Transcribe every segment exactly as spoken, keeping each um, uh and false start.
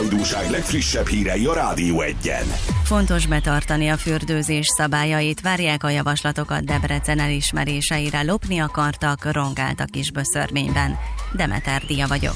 hajdúság legfrissebb hírei a Rádió Egyen. Fontos betartani a fürdőzés szabályait, várják a javaslatokat Debrecen elismeréseire, lopni akartak, rongáltak is böszörményben. Demeter Dia vagyok.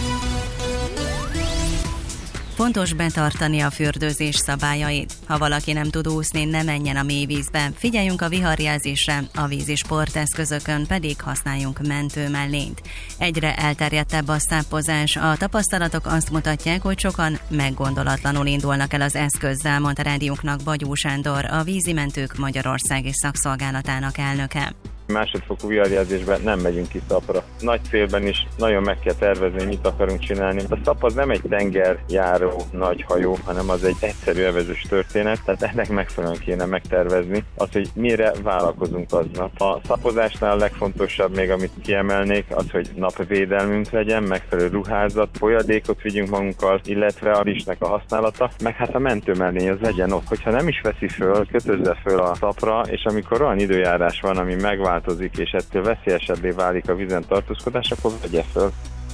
Fontos betartani a fürdőzés szabályait. Ha valaki nem tud úszni, ne menjen a mélyvízbe. Figyeljünk a viharjelzésre, a vízi sporteszközökön pedig használjunk mentőmellényt. Egyre elterjedtebb a szápozás. A tapasztalatok azt mutatják, hogy sokan meggondolatlanul indulnak el az eszközzel, mondta rádiónknak Bagyó Sándor, a Vízimentők Magyarországi Szakszolgálatának elnöke. Másodfokú viharjelzésben nem megyünk ki szapra. Nagy célben is nagyon meg kell tervezni, mit akarunk csinálni. A szap az nem egy tengerjáró nagy hajó, hanem az egy egyszerű evezős történet, tehát ennek megfelelően kéne megtervezni azt, hogy mire vállalkozunk aznap. A szapozásnál a legfontosabb még, amit kiemelnék, az, hogy napvédelmünk legyen, megfelelő ruházat, folyadékot vigyünk magunkkal, illetve a rizsnek a használata, meg hát a mentőmellény az legyen ott. Hogyha nem is veszi föl, kötözze föl a szapra, és amikor olyan időjárás van, ami megváltozik, és ettől veszélyesebbé válik a vízen tartózkodás, akkor vegye föl.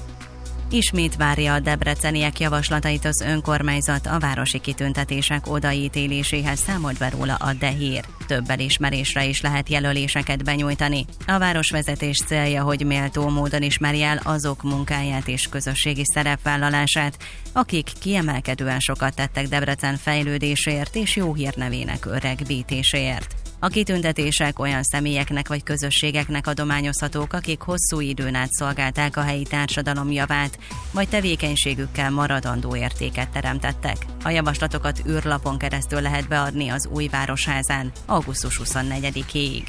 Ismét várja a debreceniek javaslatait az önkormányzat a városi kitüntetések odaítéléséhez, számolt be róla a Dehér. Több elismerésre is lehet jelöléseket benyújtani. A városvezetés célja, hogy méltó módon ismerje el azok munkáját és közösségi szerepvállalását, akik kiemelkedően sokat tettek Debrecen fejlődéséért és jó hírnevének öregbítéséért. A kitüntetések olyan személyeknek vagy közösségeknek adományozhatók, akik hosszú időn át szolgálták a helyi társadalom javát, vagy tevékenységükkel maradandó értéket teremtettek. A javaslatokat űrlapon keresztül lehet beadni az új városházán augusztus huszonnegyedikéig.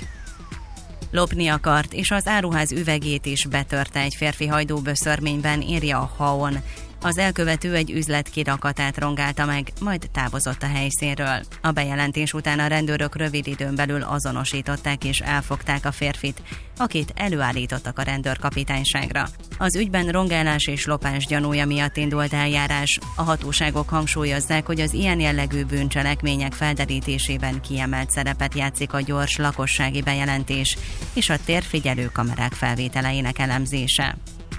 Lopni akart, és az áruház üvegét is betörte egy férfi hajdúböszörményben, írja a Haon. Az elkövető egy üzlet kirakatát rongálta meg, majd távozott a helyszínről. A bejelentés után a rendőrök rövid időn belül azonosították és elfogták a férfit, akit előállítottak a rendőrkapitányságra. Az ügyben rongálás és lopás gyanúja miatt indult eljárás. A hatóságok hangsúlyozzák, hogy az ilyen jellegű bűncselekmények felderítésében kiemelt szerepet játszik a gyors lakossági bejelentés és a térfigyelő kamerák felvételeinek elemzése.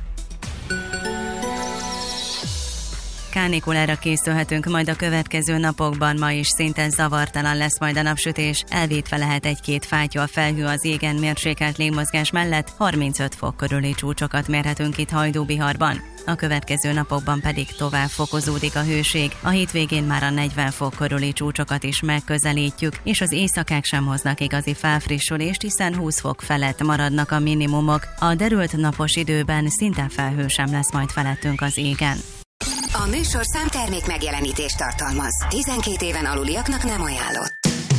Kánikulára készülhetünk majd a következő napokban, ma is szinte zavartalan lesz majd a napsütés, elvétve lehet egy-két fátyol felhő az égen, mérsékelt légmozgás mellett harmincöt fok körüli csúcsokat mérhetünk itt Hajdúbiharban. A következő napokban pedig tovább fokozódik a hőség, a hétvégén már a negyven fok körüli csúcsokat is megközelítjük, és az éjszakák sem hoznak igazi felfrissülést, hiszen húsz fok felett maradnak a minimumok. A derült napos időben szinte felhő sem lesz majd felettünk az égen. A műsorszám termék megjelenítést tartalmaz. tizenkét éven aluliaknak nem ajánlott.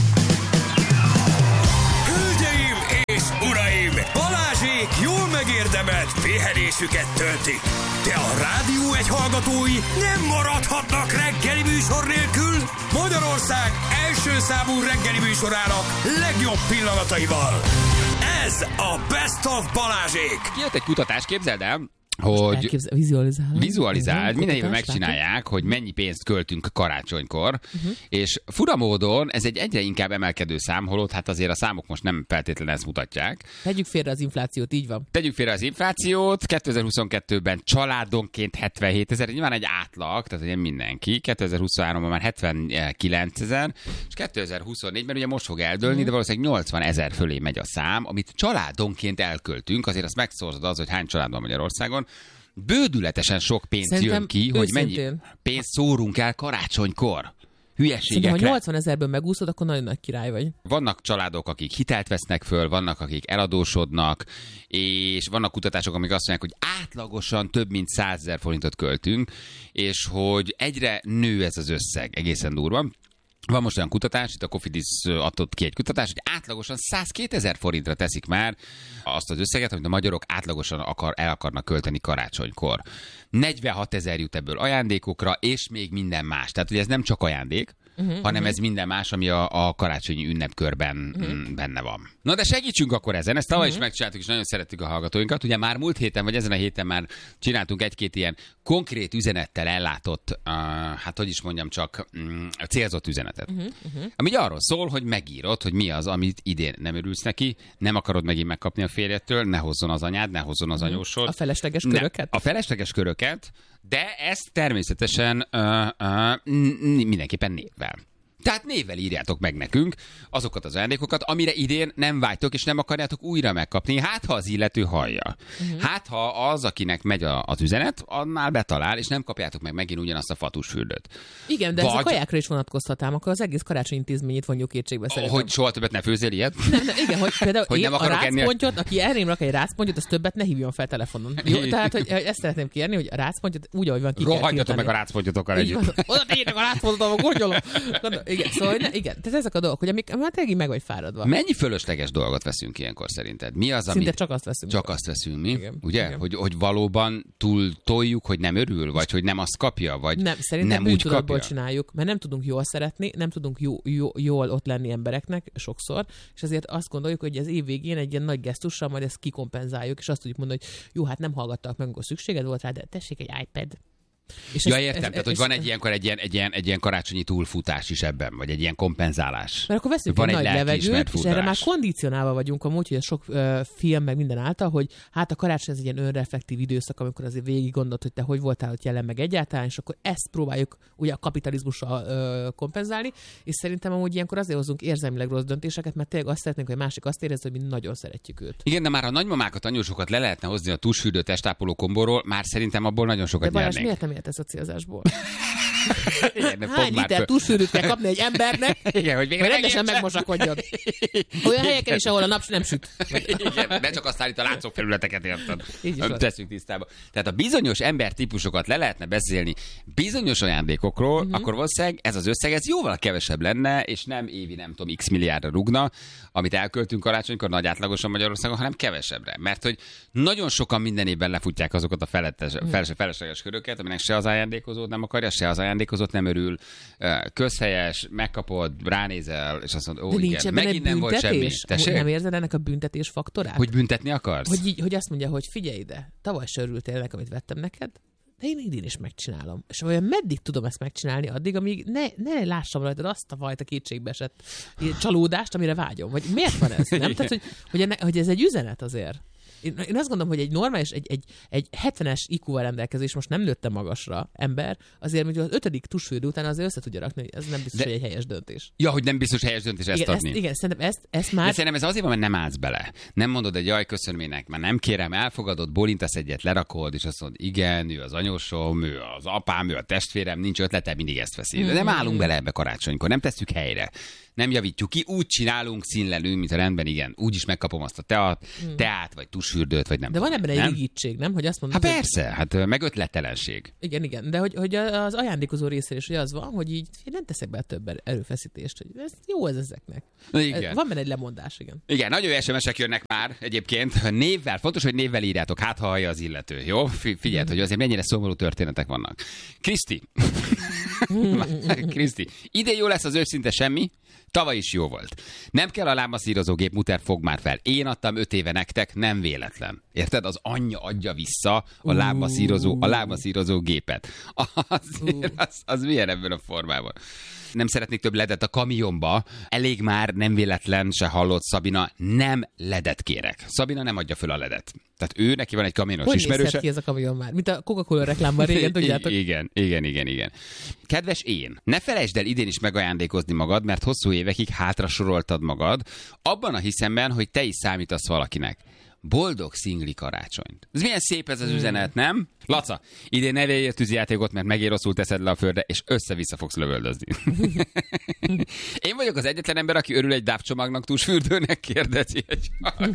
Hölgyeim és uraim! Balázsék jól megérdemelt pihenésüket töltik. De a Rádió egy hallgatói nem maradhatnak reggeli műsor nélkül. Magyarország első számú reggeli műsorának legjobb pillanataival. Ez a Best of Balázsék. Kijött egy kutatás, képzeld el, hogy vizualizál, vizualizál minden évben megcsinálják, hogy mennyi pénzt költünk karácsonykor, uh-huh. és fura módon ez egy egyre inkább emelkedő szám, holott hát azért a számok most nem feltétlenül ezt mutatják. Tegyük félre az inflációt, így van. Tegyük félre az inflációt, kétezer-huszonkettőben családonként hetvenhétezer, nyilván egy átlag, tehát ugye mindenki, kétezer-huszonháromban már hetvenkilencezer, és kétezer-huszonnégyben ugye most fog eldőlni, uh-huh. de valószínűleg nyolcvanezer fölé megy a szám, amit családonként elköltünk, azért azt megszorzod az, hogy hány család van Magyarországon. Bődületesen sok pénz Szerintem jön ki, hogy mennyi pénzt szórunk el karácsonykor. Hülyeségekre. Szerintem, ha nyolcvanezerből megúszod, akkor nagyon nagy király vagy. Vannak családok, akik hitelt vesznek föl, vannak, akik eladósodnak, és vannak kutatások, amik azt mondják, hogy átlagosan több mint százezer forintot költünk, és hogy egyre nő ez az összeg, egészen durva. Van most olyan kutatás, itt a Cofidis adott ki egy kutatás, hogy átlagosan százkétezer forintra teszik már azt az összeget, amit a magyarok átlagosan akar, el akarnak költeni karácsonykor. negyvenhatezer jut ebből ajándékokra, és még minden más. Tehát, hogy ez nem csak ajándék, uh-huh, hanem uh-huh. ez minden más, ami a, a karácsonyi ünnepkörben uh-huh. benne van. Na de segítsünk akkor ezen, ezt tavaly uh-huh. is megcsináltuk, és nagyon szerettük a hallgatóinkat. Ugye már múlt héten, vagy ezen a héten már csináltunk egy-két ilyen konkrét üzenettel ellátott, uh, hát hogy is mondjam csak, um, célzott üzenetet. Uh-huh. Uh-huh. Ami arról szól, hogy megírod, hogy mi az, amit idén nem örülsz neki, nem akarod megint megkapni a férjettől, ne hozzon az anyád, ne hozzon az uh-huh. anyósod. A felesleges köröket? Ne, a felesleges köröket, De ezt természetesen uh, uh, mindenképpen névvel. Tehát névvel írjátok meg nekünk azokat az ajándékokat, amire idén nem vágytok, és nem akarjátok újra megkapni. Hát, ha az illető hallja. Uh-huh. Hát, ha az, akinek megy a, az üzenet, annál betalál, és nem kapjátok meg megint ugyanazt a fatusfürdőt. Igen, de Vagy... ez a kajákra is vonatkozhatám, akkor az egész karácsony intézményét vonjuk kétségbe szerintem. Hogy soha többet ne főzzél ilyet? Nem, nem, igen, hogy például hogy én nem a rácpontyot, rácpontyot, aki elrém rak egy rácpontyot, az többet ne hívjon fel telefonon. Jó, tehát, hogy ezt szeretném kérni, hogy a rácpontyot úgy, ahogy van, ki kell rohadjatok meg a rácpontyotokkal együtt. Oda tegyétek a rácpontot, ahol gondolom. Igen, szóval ne, igen, tehát ezek a dolgok, hogy amik már tényleg meg vagy fáradva. Mennyi fölösleges dolgot veszünk ilyenkor szerinted? Mi az, Szinte amit... csak azt veszünk. Csak azt veszünk mi? Igen, ugye? igen. Hogy, hogy valóban túl toljuk, hogy nem örül, vagy hogy nem azt kapja, vagy nem, szerintem nem úgy bűntudatból kapja. csináljuk, mert nem tudunk jól szeretni, nem tudunk jó, jó, jól ott lenni embereknek sokszor, és ezért azt gondoljuk, hogy az év végén egy ilyen nagy gesztussal majd ezt kikompenzáljuk, és azt tudjuk mondani, hogy jó, hát nem hallgattak meg, amikor szükséged volt rá, de tessék egy iPad. És ja, ez, értem, ez, tehát, ez, hogy van egy ilyenkor egy ilyen, egy, ilyen, egy ilyen karácsonyi túlfutás is ebben, vagy egy ilyen kompenzálás. Mert akkor veszünk van egy, egy nagy levegőt, és erre már futás. kondicionálva vagyunk amúgy, hogy a sok uh, film, meg minden által, hogy hát a karácsony ez egy ilyen önreflektív időszak, amikor azért végig gondolt, hogy te hogy voltál ott jelen meg egyáltalán, és akkor ezt próbáljuk ugye a kapitalizmussal uh, kompenzálni, és szerintem amúgy ilyenkor azért hozunk érzelmileg rossz döntéseket, mert tényleg azt szeretnénk, hogy a másik azt érezze, hogy mi nagyon szeretjük őt. Igen, de már a nagymamákat, anyósokat le lehetne hozni a tusfürdő testápoló kombóról, már szerintem abból nagyon sokat de Balázs, nyernénk. miért nem éltesz a célzásból? Igen, Hány liter túlsűrűt kell kapni egy embernek, igen, hogy hogy rendesen megmosakodjon? Olyan helyeken is, ahol a nap nem süt. Igen, de csak azt állít a látszófelületeket, érted? Így is van. Teszünk tisztába. Tehát a bizonyos embertípusokat le lehetne beszélni bizonyos ajándékokról, uh-huh. akkor valószínűleg ez az összeg ez jóval kevesebb lenne, és nem évi nem tudom x milliárdra rúgna, amit elköltünk karácsonykor nagy átlagosan Magyarországon, hanem kevesebbre. Mert hogy nagyon sokan minden évben lefutják azokat a felettes, feles, felesleges köröket, aminek se az ajándékozót nem akarja, se az ajándékozót nem örül, közhelyes, megkapod, ránézel, és azt mondod, ó, igen, megint nem volt semmi. Tessék? Nem érzed ennek a büntetés faktorát? Hogy büntetni akarsz? Hogy, így, hogy azt mondja, hogy figyelj ide, tavaly se örültél nekem, amit vettem neked, de én idén is megcsinálom. És olyan meddig tudom ezt megcsinálni addig, amíg ne, ne lássam rajtad azt a fajta kétségbeesett csalódást, amire vágyom. Vagy miért van ez? Nem? Tehát, hogy, hogy, enne, hogy ez egy üzenet azért. Én, én azt gondolom, hogy egy normális, egy, egy, egy hetvenes í kúval rendelkezés, most nem nőtte magasra ember, azért, hogy az ötödik tusfürdő után azért össze tudja rakni, hogy ez nem biztos, de... hogy egy helyes döntés. Ja, hogy nem biztos helyes döntés ezt igen, adni. Ezt, igen, szerintem ezt, ezt már... De szerintem ez azért van, mert nem állsz bele. Nem mondod, hogy jaj, köszönöm ének, már nem kérem, elfogadod, bólintasz egyet, lerakod, és azt mondod, igen, ő az anyósom, ő az apám, ő a testvérem, nincs ötlete, mindig ezt veszi. De nem állunk bele ebbe karácsonykor, nem tesszük helyre. Nem javítjuk ki, úgy csinálunk, színlelünk, mint a rendben, igen, úgy is megkapom azt a teát, teát vagy tusfürdőt, vagy nem. De van ebben egy nem? rigítség, nem? Hogy azt mondod, hát persze, hogy... hát meg ötletelenség. Igen, igen, de hogy, hogy az ajándékozó részéről is, hogy az van, hogy így nem teszek be több erőfeszítést, hogy ez jó ez ezeknek. Igen. Van benne egy lemondás, igen. Igen, nagyon jó es em es-ek jönnek már egyébként. Névvel, fontos, hogy névvel írjátok, hát ha hallja az illető, jó? Figyeld, hogy azért mennyire szomorú történetek vannak. Kriszti. Kriszti. Idén jó lesz az őszinte semmi, tavaly is jó volt. Nem kell a lábmasszírozógép, muter, fog már fel. Én adtam öt éve nektek, nem véletlen. Érted? Az anyja adja vissza a lábmasszírozó, a lábmasszírozó gépet. Az, az, az milyen ebben a formában? Nem szeretnék több ledet a kamionba. Elég már, nem véletlen se hallott Szabina, nem ledet kérek. Szabina nem adja föl a ledet. Tehát ő, neki van egy kamionos hogy ismerőse. Hogy nézhet ki ez a kamion már? Mint a Coca-Cola reklámban régen, tudjátok? Igen, igen, igen, igen. Kedves én, ne felejtsd el idén is megajándékozni magad, mert hosszú évekig hátra soroltad magad, abban a hiszemben, hogy te is számítasz valakinek. Boldog szingli karácsonyt. Ez milyen szép ez az hmm. üzenet, nem? Laca, idén ne vegyél tűzijátékot, mert megint rosszul teszed le a földre, és össze-vissza fogsz lövöldözni. Én vagyok az egyetlen ember, aki örül egy dávcsomagnak, túlsfürdőnek, kérdezi egy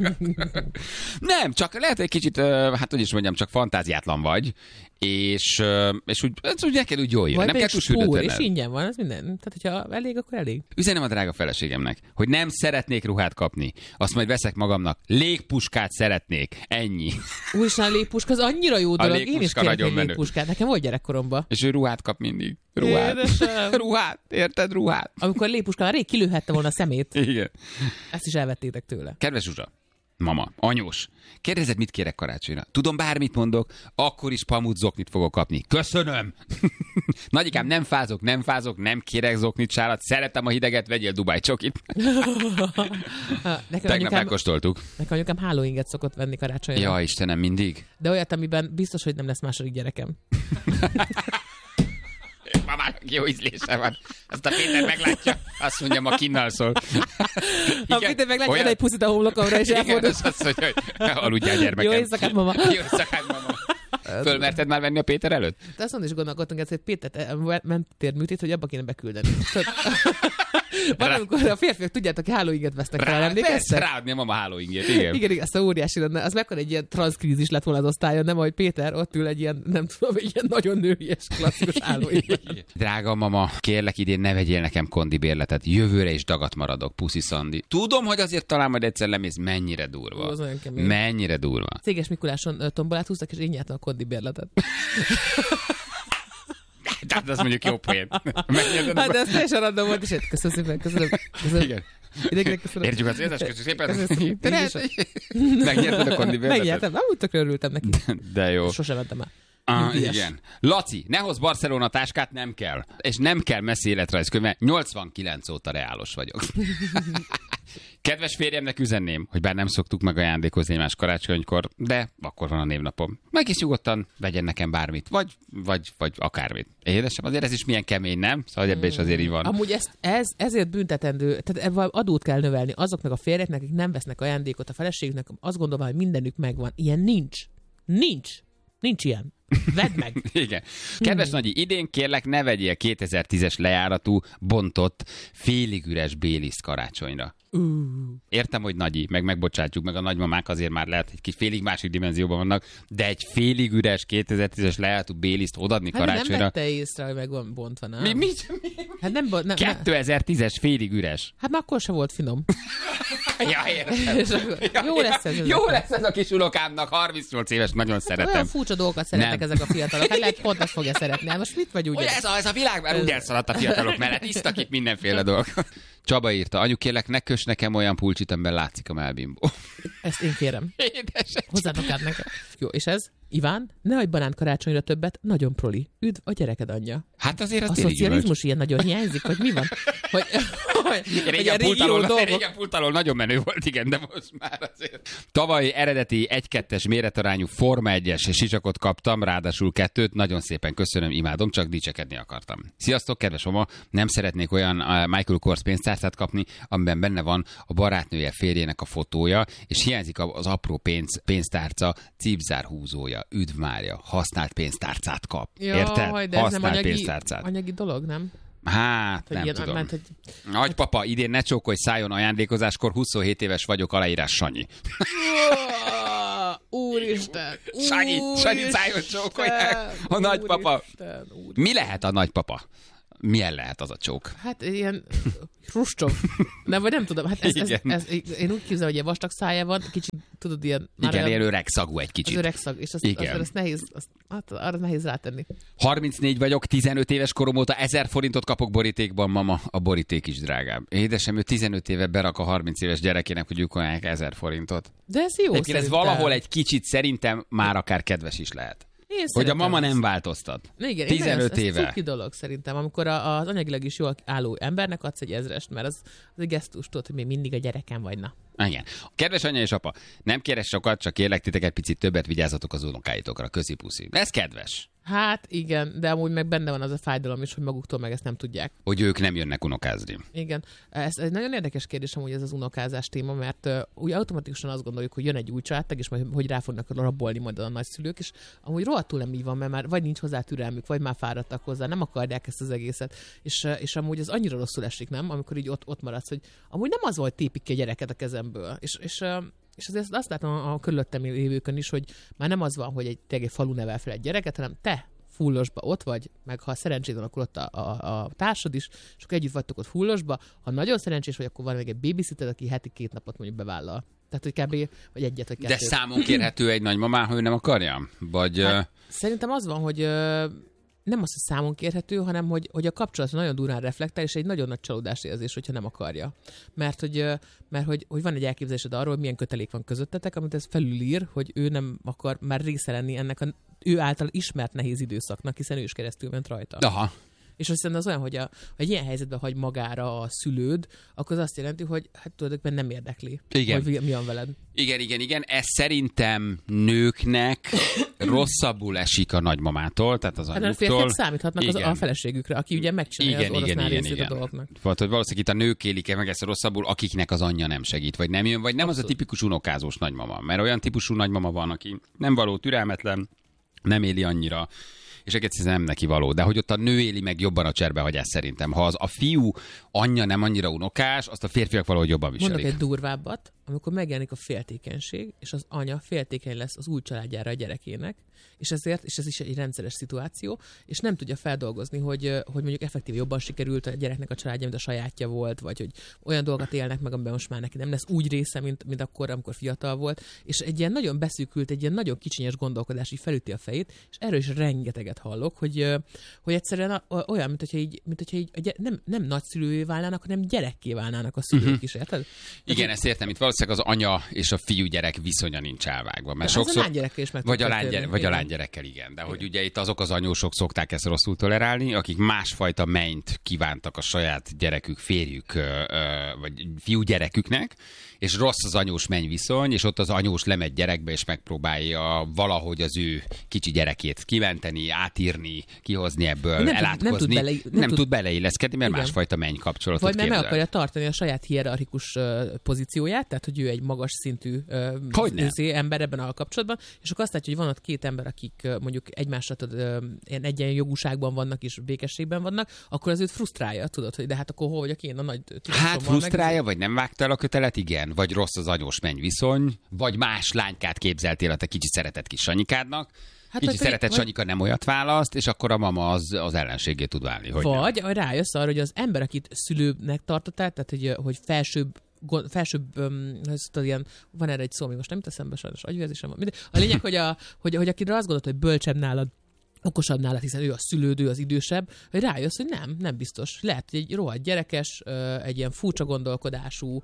Nem, csak lehet egy kicsit, hát hogy is mondjam, csak fantáziátlan vagy, és, és úgy, ez úgy neked úgy jól jön. Vagy nem kell túlsfürdőt és ingyen van, ez minden. Tehát, hogyha elég, akkor elég. Üzenem a drága feleségemnek, hogy nem szeretnék ruhát kapni. Azt majd veszek magamnak. Légpuskát szeretnék. Ennyi. Úristen, a légpuska az annyira jó dolog. Én is kérek egy légpuskát. Nekem volt gyerekkoromban. És ő ruhát kap mindig. Ruhát. Édesem. Ruhát. Érted? Ruhát. Amikor a légpuskával rég kilőhette volna a szemét. Igen. Ezt is elvettétek tőle. Kedves Zsuzsa, Mama, anyós, kérdezed, mit kérek karácsonyra? Tudom, bármit mondok, akkor is pamut zoknit fogok kapni. Köszönöm! Nagyikám, nem fázok, nem fázok, nem kérek zoknit, sárat, szeretem a hideget, vegyél Dubai csokit. Tegnap megkóstoltuk. Nekem anyukám hálóinget szokott venni karácsonyra. Ja, Istenem, mindig. De olyat, amiben biztos, hogy nem lesz második gyerekem. Mamának jó ízlése van. Azt a Péter meglátja, azt mondja, ma kinnal szól. A Péter meglátja, olyan... egy puszit a homlokomra, és elfordul. Igen, azt mondja, hogy aludjál, gyermekem. Jó éjszakát, mama. Jó éjszakát, mama. Fölmerted már venni a Péter előtt? De azon is gondolkodtunk, hogy Péter mentél műtét, hogy abba kéne beküldeni. Van, amikor a férfiak, tudjátok, hálóinget vesznek fel, emlékeztek? Ráadni a mama hálóinget, igen. Igen, igen, azt a óriási lenne. Az mekkora egy ilyen transzkrízis lett volna az osztályon, nem, ahogy Péter ott ül egy ilyen, nem tudom, egy ilyen nagyon nőies, klasszikus hálóinget. Drága mama, kérlek idén ne vegyél nekem kondibérletet. Jövőre is dagat maradok, puszi Szandi. Tudom, hogy azért talán majd egyszer lemész, mennyire durva. Az olyan kemény. Mennyire durva. Céges Mikuláson tombolát húztak, és én nyertem a kondibérletet. Tehát az mondjuk jó poén. Hát de ez teljesen random volt, és köszönöm szépen, köszönöm. köszönöm. Igen. Idegre köszönöm. Értjük az érzést, köszönöm szépen. Köszönöm. Megnyerted a kondibérletet? Megnyertem, amúgy tökre örültem neki. De jó. Sosem vettem el. Ah, igen. Laci, ne hozz Barcelona táskát, nem kell. És nem kell messzi életrajzkönyve, nyolcvankilenc óta reálos vagyok. Kedves férjemnek üzenném, hogy bár nem szoktuk meg ajándékozni más karácsonykor, de akkor van a névnapom. Meg is nyugodtan vegyen nekem bármit, vagy, vagy, vagy akármit. Édesem, azért ez is milyen kemény, nem? Szóval ebben is azért így van. Amúgy ezt, ez, ezért büntetendő, tehát ebben adót kell növelni azoknak a férjeknek, akik nem vesznek ajándékot a feleségüknek, azt gondolom, hogy mindenük megvan. Ilyen nincs. Nincs. Nincs ilyen. Vedd meg! Igen. Kedves hmm. Nagyi, idén kérlek, ne vegyél kétezer-tízes lejáratú, bontott, félig üres béliszt karácsonyra. Uh. Értem, hogy Nagyi, meg megbocsátjuk, meg a nagymamák azért már lehet, egy kis félig másik dimenzióban vannak, de egy félig üres kétezer-tízes lejáratú béliszt odaadni hát karácsonyra. Nem vette észre, hogy meg van bontva, nem? Mi? mi, mi? Hát nem, nem, kétezer-tízes félig üres. Hát már akkor se volt finom. Ja, értem. Ja, jó lesz ez. Jó lesz ez a kis unokámnak, harmincnyolc éves, nagyon szeretem. Olyan furcsa dolgokat szeretnek nem. ezek a fiatalok. Hát lehet, pont azt fogja szeretni. Hát most mit vagy úgy? Ez a, ez a világ már úgy elszaladt a fiatalok mellett. Isztak itt mindenféle dolgok. Csaba írta, anyu kérlek, ne köss nekem olyan pulcsit, amiben látszik a melbimbó. Ezt én kérem. Édesem. Hozzátok át nekem. Jó, és ez? Iván, ne hagyj banánt karácsonyra többet, nagyon proli. Üdv a gyereked anyja. Hát azért az a szocializmus ilyen nagyon hiányzik, hogy mi van? Hogy, hogy, régen, pultalól, régen pultalól nagyon menő volt, igen, de most már azért. Tavaly eredeti egy-kettes méretarányú Forma egyes sisakot kaptam, ráadásul kettőt, nagyon szépen köszönöm, imádom, csak dicsekedni akartam. Sziasztok, kedves mama, nem szeretnék olyan Michael Kors pénztárcát kapni, amiben benne van a barátnője férjének a fotója, és hiányzik az apró pénz, pénztárca cipzárhúzója. Üdv Mária, használt pénztárcát kap. Ja, érted? De ez nem anyagi, pénztárcát. anyagi dolog, nem? Hát, hogy nem ilyen, tudom. Ment, hogy... Nagypapa, idén ne csókolj szájon ajándékozáskor, huszonhét éves vagyok, aláírás Sanyi. Úristen! Sanyi, Sanyi szájon csókolják. A nagypapa. Mi lehet a nagypapa? Milyen lehet az a csók? Hát ilyen Hruscsov. Nem, vagy nem tudom. Hát ez, ez, ez, ez, én úgy képzelem, hogy ilyen vastag szája van, kicsit, tudod, ilyen... Igen, ilyen öreg szagú egy kicsit. Az öreg szag, és azt, azt, azt nehéz, azt, hát arra nehéz rátenni. harmincnégy vagyok, tizenöt éves korom óta ezer forintot kapok borítékban, mama, a boríték is drágább. Édesem, ő tizenöt éve berak a harminc éves gyerekének, hogy lyukolják ezer forintot. De ez jó de ez valahol egy kicsit szerintem már akár kedves is lehet. Én hogy a mama nem változtat. Igen, tizenöt ez, éve. Ez cuki dolog szerintem, amikor a, az anyagilag is jól álló embernek adsz egy ezrest, mert az, az egy gesztus, tudod, hogy még mindig a gyerekem vagy, na. Igen. Kedves anya és apa, nem keres sokat, csak kérlek titeket picit többet vigyázzatok az unokáitokra. Köszi puszi. Ez kedves. Hát igen, de amúgy meg benne van az a fájdalom is, hogy maguktól meg ezt nem tudják. Hogy ők nem jönnek unokázni. Igen. Ez egy nagyon érdekes kérdés amúgy ez az unokázás téma, mert uh, úgy automatikusan azt gondoljuk, hogy jön egy új családtag, és majd hogy rá fognak rabolni majd a nagyszülők, és amúgy rohadtul nem így van, mert már vagy nincs hozzá türelmük, vagy már fáradtak hozzá, nem akarják ezt az egészet. És, uh, és amúgy az annyira rosszul esik, nem? Amikor így ott, ott maradsz, hogy amúgy nem az volt, tépik ki a gyereket a kezemből. És, és uh, És azért azt látom a körülöttem lévőkön is, hogy már nem az van, hogy egy, tényleg egy falu nevel fel egy gyereket, hanem te fullosba ott vagy, meg ha szerencséd van, akkor ott a, a, a társad is, és akkor együtt vagytok ott fullosba. Ha nagyon szerencsés vagy, akkor van még egy babysitter, aki heti két napot mondjuk bevállal. Tehát, hogy kb. Vagy egyet, vagy kettőt. De számon kérhető egy nagymamá, ha ő nem akarja? Vagy... Hát, uh... Szerintem az van, hogy... Uh... nem az, hogy számon kérhető, hanem hogy, hogy a kapcsolat nagyon durán reflektál, és egy nagyon nagy csalódás érzés, hogyha nem akarja. Mert hogy, mert hogy, hogy van egy elképzelésed arról, hogy milyen kötelék van közöttetek, amit ez felülír, hogy ő nem akar már része lenni ennek a ő által ismert nehéz időszaknak, hiszen ő is keresztül ment rajta. Aha. És azt hiszem az olyan, hogy, a, hogy egy ilyen helyzetben hagy magára a szülőd, akkor az azt jelenti, hogy hát tulajdonképpen nem érdekli, igen. hogy mi van veled. Igen, igen, igen. Ez szerintem nőknek rosszabbul esik a nagymamától, tehát az anyuktól. Hát a férfiak számíthatnak az, a feleségükre, aki ugye megcsinálja igen, az oroszlán igen, részét igen, a dolgoknak. Volt, hogy valószínűleg itt a nők élik meg ezt rosszabbul, akiknek az anyja nem segít, vagy nem jön, vagy nem Abszolút. Az a tipikus unokázós nagymama. Mert olyan típusú nagymama van, aki nem való, türelmetlen, nem éli annyira, és egész nem neki való. De hogy ott a nő éli meg jobban a cserbehagyás szerintem. Ha az a fiú anyja nem annyira unokás, azt a férfiak valahogy jobban viselik. Mondok egy durvábbat, amikor megjelenik a féltékenység, és az anya féltékeny lesz az új családjára a gyerekének, és ezért, és ez is egy rendszeres szituáció, és nem tudja feldolgozni, hogy, hogy mondjuk effektív jobban sikerült a gyereknek a családja, mint a sajátja volt, vagy hogy olyan dolgokat élnek meg, amiben most már neki nem lesz úgy része, mint, mint akkor, amikor fiatal volt, és egy ilyen nagyon beszűkült, egy ilyen nagyon kicsinyes gondolkodás így felüti a fejét, és erről is rengeteget hallok, hogy, hogy egyszerűen olyan, mint hogyha így, mint hogyha így nem, nem nagyszülővé válnának, hanem gyerekké válnának a szülők uh-huh. is, érted? Igen, ezt értem, itt valószínűleg az anya és a fiú-gyerek viszonya nincs elvágva. Mert sokszor, a lánygyerekkel is meg vagy a lánygyere, vagy a lánygyerekkel, igen. De igen. Hogy ugye itt azok az anyósok szokták ezt rosszul tolerálni, akik másfajta menyt kívántak a saját gyerekük, férjük, vagy fiú-gyereküknek, és rossz az anyós menny viszony, és ott az anyós lemegy gyerekbe, és megpróbálja valahogy az ő kicsi gyerekét kimenteni, átírni, kihozni ebből, nem elátkozni. Tud, nem, tud, bele, nem, nem tud, tud beleilleszkedni, mert igen. másfajta menny kapcsolatot vagy képzel. Vagy meg akarja tartani a saját hierarchikus uh, pozícióját, tehát hogy ő egy magas szintű uh, ember ebben a kapcsolatban, és akkor azt látja, hogy van ott két ember, akik uh, mondjuk egymásra tud, uh, ilyen egyenjogúságban vannak és békességben vannak, akkor az őt frusztrálja, tudod, hogy de hát akkor hol vagyok én a nagy hát frusztrálja, meg, vagy nem vágta el a kötelet, igen, vagy rossz az anyós menny viszony, vagy más lánykát képzeltél a te kicsi szeretett kis Sanyikádnak. Hát kicsi szeretett vagy... Sanyika nem olyat választ, és akkor a mama az, az ellenségé tud válni. Hogy vagy nem. Rájössz arra, hogy az ember, akit szülőnek tartottál, tehát hogy, hogy felsőbb felsőbb, um, tudod, ilyen, van erre egy szó, még most nem teszem be, sajnos agyvérzésem van. A lényeg, hogy, a, hogy, hogy akire azt gondolod, hogy bölcsebb nálad, okosabb nálad, hiszen ő a szülődő, az idősebb, hogy rájössz, hogy nem, nem biztos. Lehet, hogy egy rohadt gyerekes, egy ilyen furcsa gondolkodású,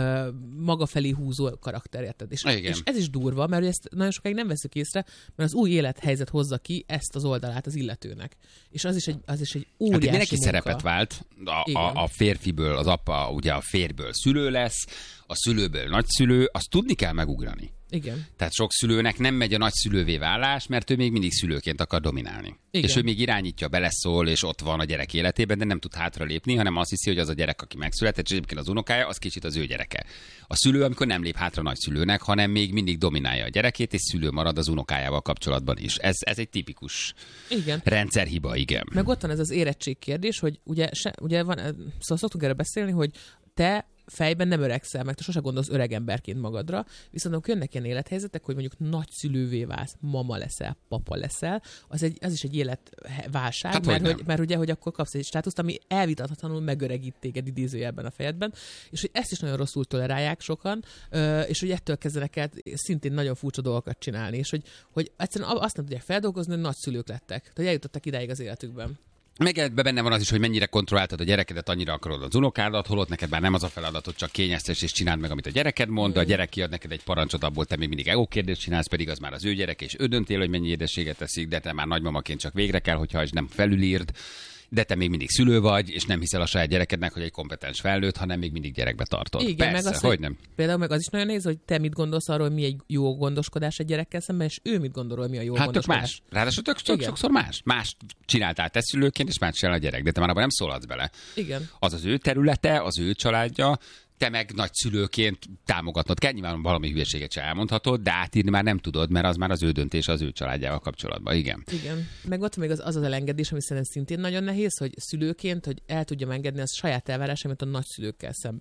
maga felé húzó karakter, érted? És, és ez is durva, mert ezt nagyon sokáig nem veszük észre, mert az új élethelyzet hozza ki ezt az oldalát az illetőnek. És az is egy, az is egy óriási hát mindenki munka. Szerepet vált, a, a, a férfiből, az apa, ugye a férjből szülő lesz, a szülőből nagyszülő, azt tudni kell megugrani. Igen. Tehát sok szülőnek nem megy a nagyszülővé válás, mert ő még mindig szülőként akar dominálni. Igen. És ő még irányítja, beleszól, és ott van a gyerek életében, de nem tud hátralépni, hanem azt hiszi, hogy az a gyerek, aki megszületett, és egyébként az unokája, az kicsit az ő gyereke. A szülő, amikor nem lép hátra nagyszülőnek, hanem még mindig dominálja a gyerekét, és szülő marad az unokájával kapcsolatban is. Ez, ez egy tipikus igen. rendszerhiba, igen. Meg ott van ez az érettség kérdés, hogy ugye, se, ugye van, szóval szoktunk erre beszélni, hogy te fejben nem öregszel, meg te sose gondolsz öreg emberként magadra, viszont amikor jönnek ilyen élethelyzetek, hogy mondjuk nagyszülővé válsz, mama leszel, papa leszel, az, egy, az is egy életválság, hát mert, hogy, mert ugye, hogy akkor kapsz egy státuszt, ami elvitathatatlanul megöregít téged idézőjelben a fejedben, és hogy ezt is nagyon rosszul tolerálják sokan, és hogy ettől kezdenek el szintén nagyon furcsa dolgokat csinálni, és hogy, hogy egyszerűen azt nem tudják feldolgozni, hogy nagyszülők lettek, hogy eljutottak idáig az életükben. Meg ebben benne van az is, hogy mennyire kontrolláltad a gyerekedet, annyira akarod az unokádat, holott neked már nem az a feladatod, csak kényeztes és csináld meg, amit a gyereked mond, de a gyerek kiad neked egy parancsot, abból te még mindig ego kérdést csinálsz, pedig az már az ő gyerek, és ő döntél, hogy mennyi édességet teszik, de te már nagymamaként csak végre kell, hogyha és nem felülírd. De te még mindig szülő vagy, és nem hiszel a saját gyerekednek, hogy egy kompetens felnőtt, hanem még mindig gyerekbe tartod. Igen, persze, meg az, hogy nem. Például meg az is nagyon néz, hogy te mit gondolsz arról, hogy mi egy jó gondoskodás egy gyerekkel szemben, és ő mit gondol, hogy mi a jó hát gondoskodás. Hát tök más. Ráadásul tök, tök sokszor más. Más csináltál te szülőként, és más csinál a gyerek, de te már abban nem szólhatsz bele. Igen. Az az ő területe, az ő családja, te meg nagyszülőként támogatnod kell, nyilván valami hülyeséget sem elmondhatod, de átírni már nem tudod, mert az már az ő döntés az ő családjával kapcsolatban, igen. Igen. Meg ott még az az, az elengedés, ami szerintem szintén nagyon nehéz, hogy szülőként, hogy el tudjam engedni az saját elvárásaimat a nagyszülőkkel szemben.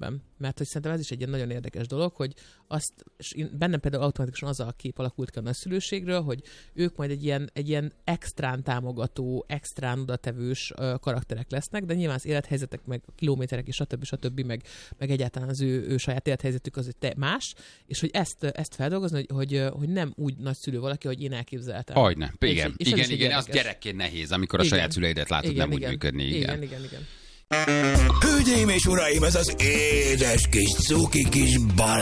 mert hogy szerintem ez is egy ilyen nagyon érdekes dolog, hogy azt, és én, bennem például automatikusan az a kép alakult ki a nagyszülőségről, hogy ők majd egy ilyen, egy ilyen extrán támogató, extrán odatevős uh, karakterek lesznek, de nyilván az élethelyzetek, meg a kilométerek és stb. stb. Meg, meg egyáltalán az ő, ő saját élethelyzetük az te más, és hogy ezt, ezt feldolgozni, hogy, hogy, hogy nem úgy nagyszülő valaki, hogy én elképzeltem. Hogyne, igen, és, és igen, igen, az gyerekként nehéz, amikor a igen. saját szüleidet látod igen, nem igen. úgy működni. Igen, igen, igen. igen. Hölgyeim és uraim, ez az édes kis cuki kis bal